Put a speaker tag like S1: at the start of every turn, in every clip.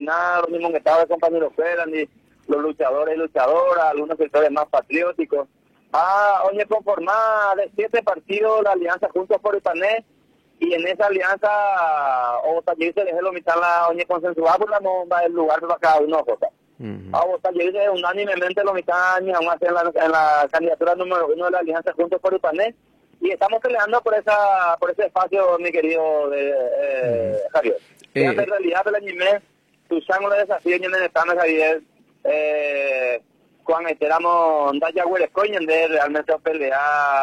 S1: nada, los mismos que estaban de compañeros fueran, ni los luchadores y luchadoras, algunos sectores más patrióticos. Oye, conformada de 7 partidos la alianza Juntos por el Pané, y en esa alianza, o taller se dejó mitad la oye consensuada, por la nombre del lugar para cada uno, cosa. O taller se unánimemente lo mitad años, aún así en la candidatura número 1 de la alianza Juntos por el Pané, y estamos peleando por ese espacio, mi querido Javier. En realidad, el anime, tu chango de desafío, y en el estado Javier, cuando esperamos Daya Huerecoñen de realmente pelear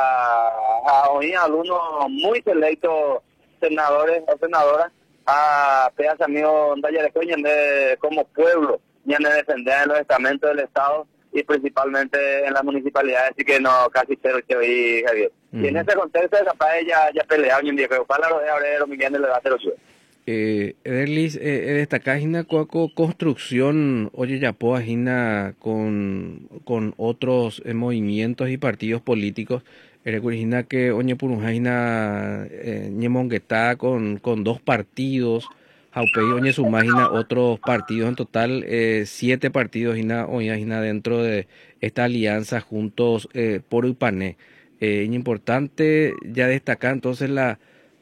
S1: a hoy algunos muy selectos senadores o senadoras a pedas amigos Daya Huerecoñen de como pueblo y en defender en los estamentos del Estado y principalmente en las municipalidades, así que no, casi cero que hoy, Javier. Y en ese contexto, capaz ya peleado hoy en día, pero para los de ahora, millones le va a hacer los
S2: Ederlis, destaca hina cuaco construcción, oye yapoa hina con otros movimientos y partidos políticos, hina que oñe purunja hina ñemonguetá con 2 partidos, jaupei oñe sumagina otros partidos, en total 7 partidos hina oña hina dentro de esta alianza Juntos por Upané. Importante ya destacar entonces la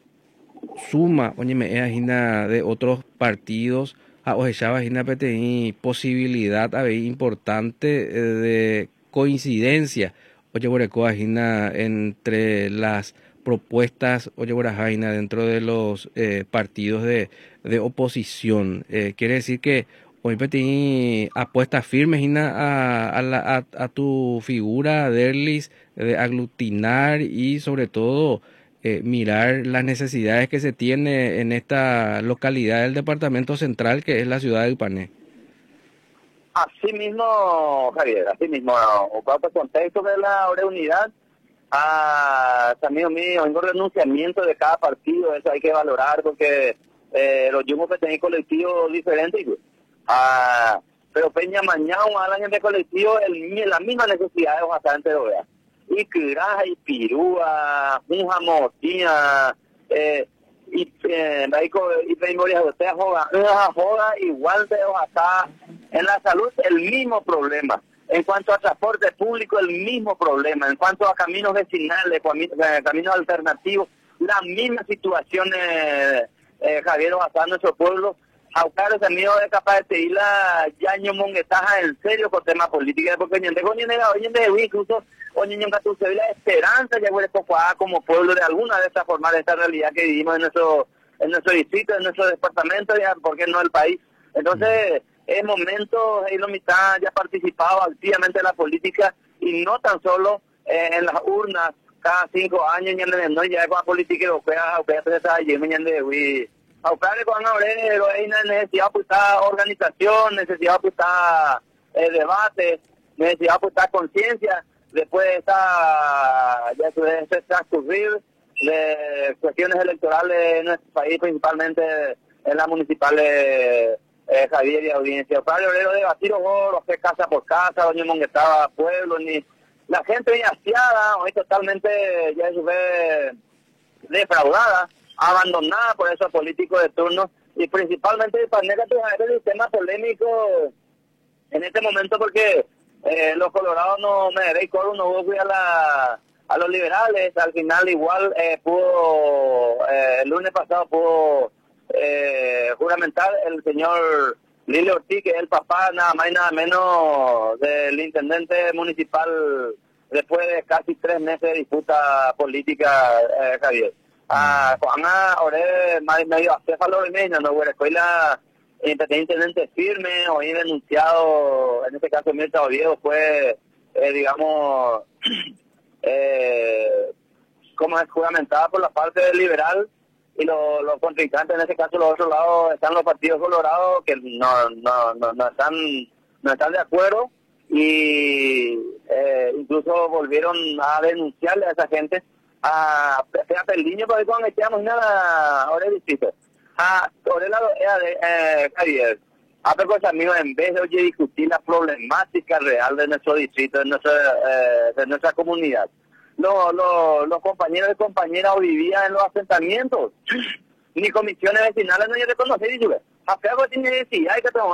S2: suma, oye, me imagina de otros partidos, o echaba imagina posibilidad a importante de coincidencia, oye, imagina entre las propuestas, oye, imagina dentro de los partidos de oposición. Quiere decir que hoy petí apuestas firmes a tu figura, Derlis, de aglutinar y sobre todo mirar las necesidades que se tiene en esta localidad del departamento central que es la ciudad de Ipané.
S1: Así mismo, Javier, así mismo, bajo el contexto de la unidad, también mío, un renunciamiento de cada partido, eso hay que valorar porque los yumos que tienen colectivos diferentes, pero Peña mañana a la gente colectivo la misma necesidad de bastante lo vea. Y Curaja y Pirúa, un jamotina, y memoria de usted joda igual de hasta en la salud el mismo problema. En cuanto a transporte público, el mismo problema. En cuanto a caminos vecinales, caminos alternativos, la misma situación, Javier, basada en nuestro pueblo. Aucaro se mío es capaz de seguir la yaño monguetaja en serio con temas políticos, porque incluso oye la esperanza ya huele como pueblo de alguna de estas formas de esta realidad que vivimos en nuestro distrito, en nuestro departamento, ya por qué no el país. Entonces, en momentos la mitad ya ha participado activamente en la política y no tan solo en las urnas cada 5 años ya con la política europea se está yendo Aucare con Aurelio, hay necesidad de organización, necesidad de debate, necesidad de conciencia, después de ese transcurrir de cuestiones electorales en nuestro país, principalmente en las municipales, Javier y audiencia. Aucare Aurelio debatir los que casa por casa, doña Monguetaba, pueblo, ni la gente bien hastiada, hoy totalmente ya se ve defraudada, abandonada por esos políticos de turno y principalmente para el tema polémico en este momento porque los colorados no me deréis coro, no voy a los liberales, al final igual el lunes pasado pudo juramentar el señor Lilio Ortiz, que es el papá nada más y nada menos del intendente municipal después de casi 3 meses de disputa política, Javier. Juana Ore medio acéfalo de Mena, no huele escuela intendente firme, hoy denunciado, en este caso Mirta Oviedo fue, digamos, como es juramentada por la parte del liberal y los contrincantes, en este caso los otros lados están los partidos colorados que no están de acuerdo y incluso volvieron a denunciarle a esa gente fíjate el niño porque cuando echamos nada ahora el distrito ahora el lado Javier pero amigos en vez de oye discutir la problemática real de nuestro distrito de nuestra comunidad los compañeros y compañeras vivían en los asentamientos ni comisiones vecinales no yo reconocí y yo tiene necesidad hay que tomar